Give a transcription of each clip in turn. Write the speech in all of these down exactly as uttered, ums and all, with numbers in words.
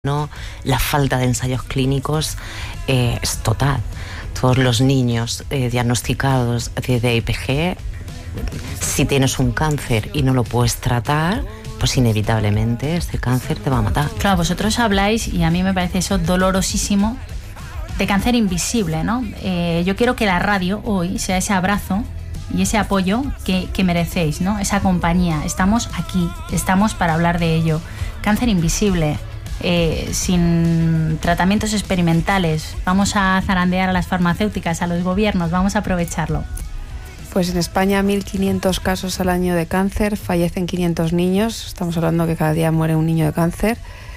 No, la falta de ensayos clínicos eh, es total. Todos los niños eh, diagnosticados de D I P G, si tienes un cáncer y no lo puedes tratar, pues inevitablemente este cáncer te va a matar. Claro, vosotros habláis, y a mí me parece eso dolorosísimo, de cáncer invisible, ¿no? Eh, yo quiero que la radio hoy sea ese abrazo y ese apoyo que, que merecéis, ¿no? Esa compañía. Estamos aquí, estamos para hablar de ello. Cáncer invisible. Eh, sin tratamientos experimentales, vamos a zarandear a las farmacéuticas, a los gobiernos, vamos a aprovecharlo. Pues en España mil quinientos casos al año de cáncer, fallecen quinientos niños, estamos hablando que cada día muere un niño de cáncer,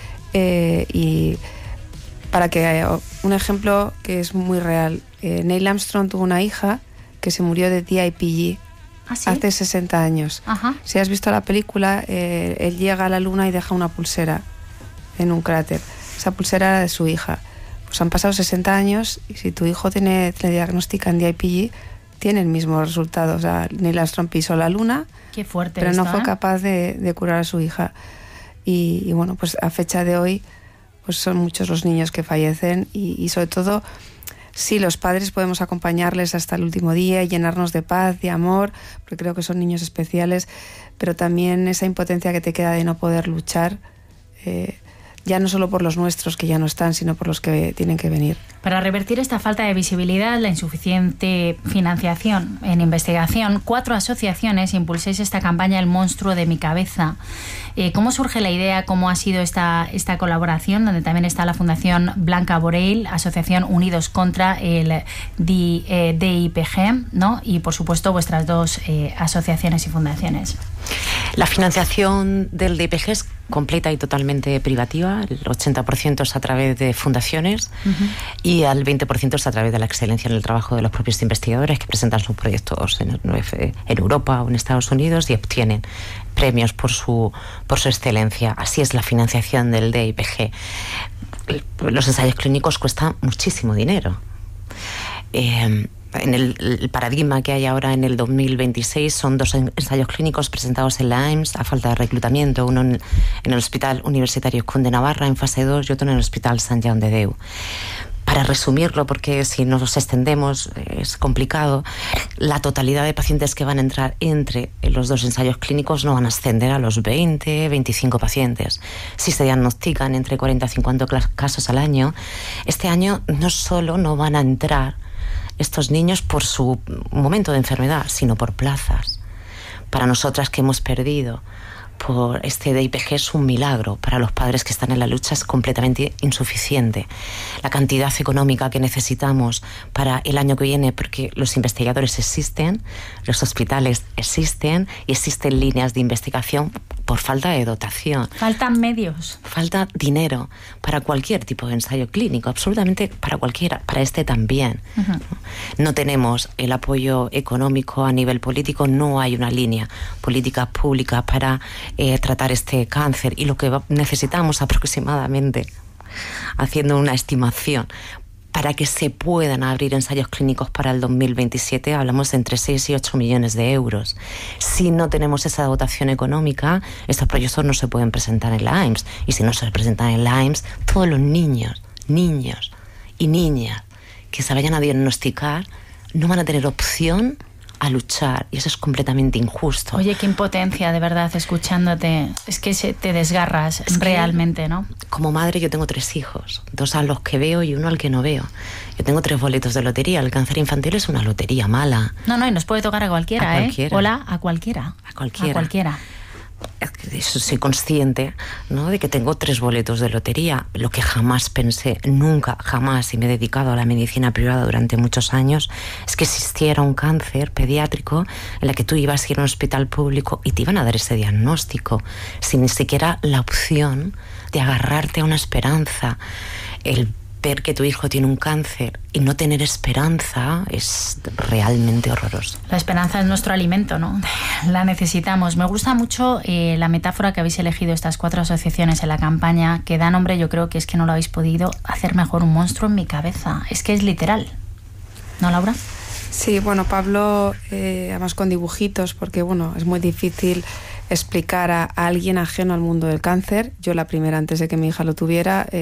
eh, y para que un ejemplo que es muy real, eh, Neil Armstrong tuvo una hija que se murió de D I P G. ¿Ah, sí? Hace sesenta años. Ajá. Si has visto la película, eh, él llega a la luna y deja una pulsera en un cráter. Esa pulsera era de su hija. Pues han pasado sesenta años y si tu hijo tiene, te diagnostican D I P G, tiene el mismo resultado. O sea, Neil Armstrong pisó la luna, Qué fuerte pero esto, no fue ¿eh? capaz de, de curar a su hija. Y, y bueno, pues a fecha de hoy, pues son muchos los niños que fallecen y, y sobre todo, sí, los padres podemos acompañarles hasta el último día y llenarnos de paz, de amor, porque creo que son niños especiales, pero también esa impotencia que te queda de no poder luchar, eh, ya no solo por los nuestros que ya no están, sino por los que tienen que venir. Para revertir esta falta de visibilidad, la insuficiente financiación en investigación, cuatro asociaciones impulsáis esta campaña El monstruo de mi cabeza. Eh, ¿Cómo surge la idea? ¿Cómo ha sido esta, esta colaboración? Donde también está la Fundación Blanca Borell, Asociación Unidos contra el D I P G, ¿no? Y por supuesto vuestras dos eh, asociaciones y fundaciones. La financiación del D I P G es completa y totalmente privativa. El ochenta por ciento es a través de fundaciones, uh-huh, y al veinte por ciento es a través de la excelencia en el trabajo de los propios investigadores que presentan sus proyectos en, en Europa o en Estados Unidos y obtienen premios por su, por su excelencia. Así es la financiación del D I P G. Los ensayos clínicos cuestan muchísimo dinero. Eh, En el, el paradigma que hay ahora en el dos mil veintiséis son dos ensayos clínicos presentados en la A I M S a falta de reclutamiento, uno en, en el Hospital Universitario Conde Navarra en fase dos y otro en el Hospital Sant Jaume de Déu. Para resumirlo, porque si nos extendemos es complicado, la totalidad de pacientes que van a entrar entre los dos ensayos clínicos no van a ascender a los veinte, veinticinco pacientes. Si se diagnostican entre cuarenta y cincuenta casos al año, este año no solo no van a entrar estos niños por su momento de enfermedad, sino por plazas. Para nosotras que hemos perdido por este D I P G es un milagro. Para los padres que están en la lucha es completamente insuficiente. La cantidad económica que necesitamos para el año que viene, porque los investigadores existen, los hospitales existen y existen líneas de investigación por falta de dotación. Faltan medios. Falta dinero para cualquier tipo de ensayo clínico, absolutamente para cualquiera, para este también. Uh-huh. No tenemos el apoyo económico a nivel político, no hay una línea política pública para eh, tratar este cáncer y lo que necesitamos aproximadamente, haciendo una estimación, para que se puedan abrir ensayos clínicos para el dos mil veintisiete, hablamos de entre seis y ocho millones de euros. Si no tenemos esa dotación económica, estos proyectos no se pueden presentar en la A I M S. Y si no se presentan en la A I M S, todos los niños, niños y niñas que se vayan a diagnosticar no van a tener opción a luchar, y eso es completamente injusto. Oye, qué impotencia, de verdad, escuchándote. Es que se, te desgarras es realmente, ¿no? Como madre yo tengo tres hijos, dos a los que veo y uno al que no veo. Yo tengo tres boletos de lotería. El cáncer infantil es una lotería mala. No, no, y nos puede tocar a cualquiera, a cualquiera. ¿eh? Hola, a cualquiera. A cualquiera. A cualquiera. Eso, soy consciente, ¿no?, de que tengo tres boletos de lotería. Lo que jamás pensé, nunca, jamás, y me he dedicado a la medicina privada durante muchos años, es que existiera un cáncer pediátrico en la que tú ibas a ir a un hospital público y te iban a dar ese diagnóstico sin ni siquiera la opción de agarrarte a una esperanza. El ver que tu hijo tiene un cáncer y no tener esperanza es realmente horroroso. La esperanza es nuestro alimento, ¿no? La necesitamos. Me gusta mucho eh, la metáfora que habéis elegido estas cuatro asociaciones en la campaña, que da nombre, yo creo que es que no lo habéis podido hacer mejor, un monstruo en mi cabeza. Es que es literal. ¿No, Laura? Sí, bueno, Pablo, eh, además con dibujitos, porque bueno, es muy difícil explicar a, a alguien ajeno al mundo del cáncer. Yo la primera, antes de que mi hija lo tuviera, eh,